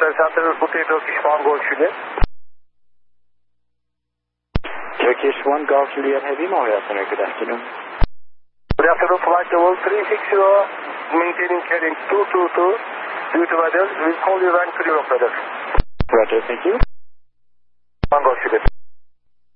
Center, Hotel Turkish 1 Golf Juliet. Turkish 1 Golf Juliet Heavy Mobile Center, good afternoon. Good afternoon, flight level 360, maintaining heading 222. Due to weather, we'll call you when clear of weather. Roger, thank you. 1 Golf Juliet.